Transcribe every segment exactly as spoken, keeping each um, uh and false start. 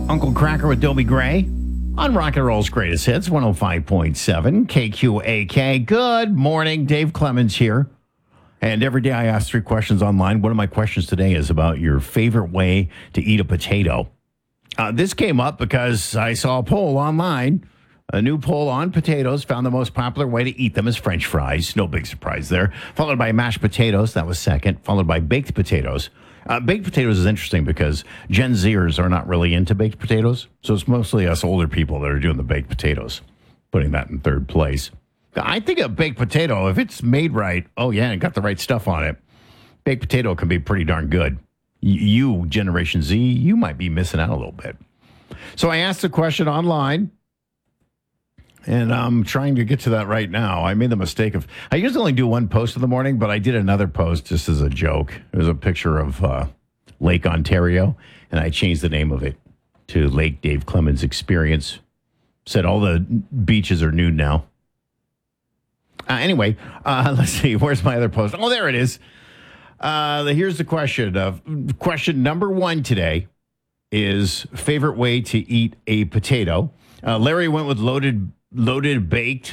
Uncle Cracker with Dobie Gray on Rock and Roll's Greatest Hits, one oh five point seven K Q A K. Good morning. Dave Clemens here. And every day I ask three questions online. One of my questions today is about your favorite way to eat a potato. Uh, this came up because I saw a poll online. A new poll on potatoes found the most popular way to eat them is French fries. No big surprise there. Followed by mashed potatoes. That was second. Followed by baked potatoes. Uh, baked potatoes is interesting because Gen Zers are not really into baked potatoes. So it's mostly us older people that are doing the baked potatoes, putting that in third place. I think a baked potato, if it's made right, oh yeah, and got the right stuff on it, baked potato can be pretty darn good. You, Generation Z, you might be missing out a little bit. So I asked the question online. And I'm trying to get to that right now. I made the mistake of, I usually only do one post in the morning, but I did another post just as a joke. It was a picture of uh, Lake Ontario, and I changed the name of it to Lake Dave Clemens Experience. Said all the beaches are nude now. Uh, anyway, uh, let's see. Where's my other post? Oh, there it is. Uh, here's the question. Uh, question number one today is favorite way to eat a potato. Uh, Larry went with loaded Loaded baked.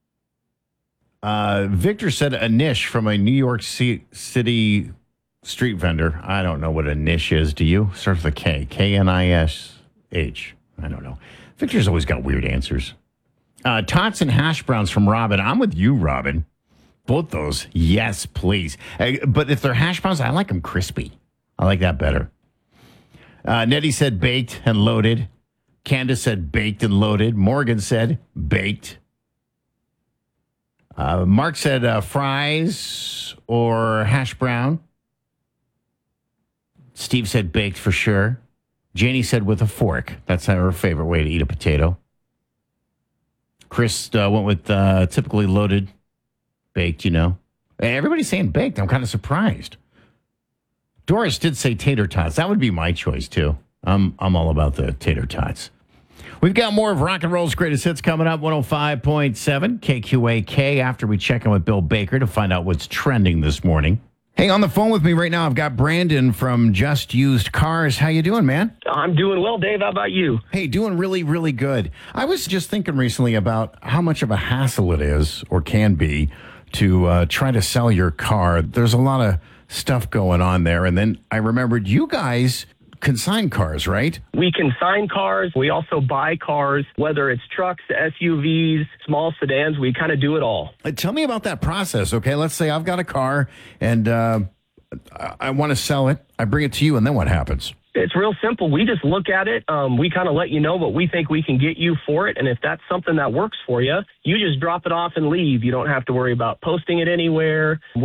Uh, Victor said a niche from a New York C- City street vendor. I don't know what a niche is. Do you? Starts with a K. K N I S H. I don't know. Victor's always got weird answers. Uh, tots and hash browns from Robin. I'm with you, Robin. Both those. Yes, please. Uh, but if they're hash browns, I like them crispy. I like that better. Uh, Nettie said baked and loaded. Candace said baked and loaded. Morgan said baked. Uh, Mark said uh, fries or hash brown. Steve said baked for sure. Janie said with a fork. That's her favorite way to eat a potato. Chris uh, went with uh, typically loaded, baked, you know. Everybody's saying baked. I'm kind of surprised. Doris did say tater tots. That would be my choice, too. I'm I'm all about the tater tots. We've got more of Rock and Roll's Greatest Hits coming up, one oh five point seven K Q A K, after we check in with Bill Baker to find out what's trending this morning. Hey, on the phone with me right now, I've got Brandon from Just Used Cars. How you doing, man? I'm doing well, Dave. How about you? Hey, doing really, really good. I was just thinking recently about how much of a hassle it is, or can be, to uh, try to sell your car. There's a lot of stuff going on there. And then I remembered you guys consign cars, right? We consign cars. We also buy cars, whether it's trucks, S U Vs, small sedans. We kind of do it all. Uh, tell me about that process, okay? Let's say I've got a car and uh, I, I want to sell it. I bring it to you, and then what happens? It's real simple. We just look at it. Um, we kind of let you know what we think we can get you for it. And if that's something that works for you, you just drop it off and leave. You don't have to worry about posting it anywhere.